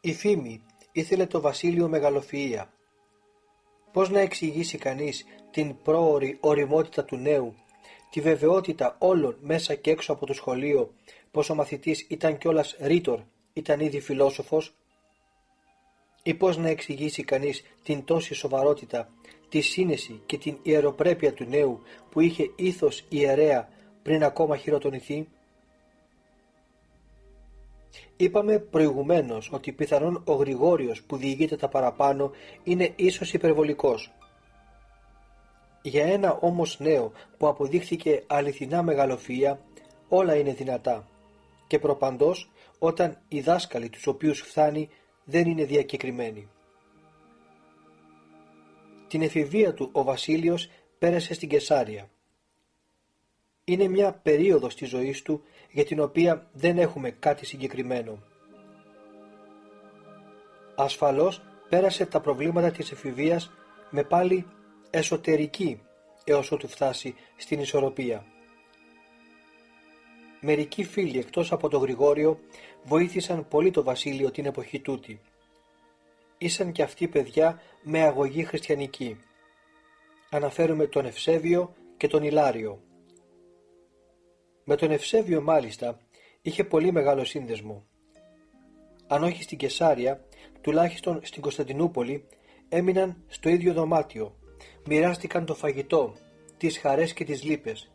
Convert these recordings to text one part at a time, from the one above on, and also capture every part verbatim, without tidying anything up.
Η φήμη ήθελε το βασίλειο μεγαλοφυΐα. Πώς να εξηγήσει κανείς την πρόωρη ωριμότητα του νέου, τη βεβαιότητα όλων μέσα και έξω από το σχολείο πως ο μαθητής ήταν κιόλας ρήτορ, ήταν ήδη φιλόσοφος? Ή πώς να εξηγήσει κανείς την τόση σοβαρότητα, τη σύνεση και την ιεροπρέπεια του νέου που είχε ήθος ιερέα πριν ακόμα χειροτονηθεί? Είπαμε προηγουμένως ότι πιθανόν ο Γρηγόριος που διηγείται τα παραπάνω είναι ίσως υπερβολικός. Για ένα όμως νέο που αποδείχθηκε αληθινά μεγαλοφυΐα, όλα είναι δυνατά και προπαντός όταν οι δάσκαλοι τους οποίους φθάνει δεν είναι διακεκριμένοι. Την εφηβεία του ο Βασίλειος πέρασε στην Καισάρια. Είναι μια περίοδος της ζωής του για την οποία δεν έχουμε κάτι συγκεκριμένο. Ασφαλώς πέρασε τα προβλήματα της εφηβείας με πάλι εσωτερική έως ότου φτάσει στην ισορροπία. Μερικοί φίλοι εκτός από τον Γρηγόριο βοήθησαν πολύ το Βασίλειο την εποχή τούτη. Ήσαν και αυτοί παιδιά με αγωγή χριστιανική. Αναφέρουμε τον Ευσέβιο και τον Ιλάριο. Με τον Ευσέβιο μάλιστα είχε πολύ μεγάλο σύνδεσμο. Αν όχι στην Καισάρια, τουλάχιστον στην Κωνσταντινούπολη έμειναν στο ίδιο δωμάτιο, μοιράστηκαν το φαγητό, τις χαρές και τις λύπες.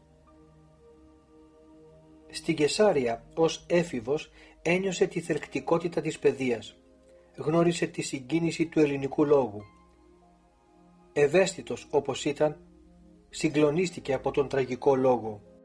Στην Καισάρια ως έφηβος ένιωσε τη θελκτικότητα της παιδείας, γνώρισε τη συγκίνηση του ελληνικού λόγου. Ευαίσθητος όπως ήταν, συγκλονίστηκε από τον τραγικό λόγο.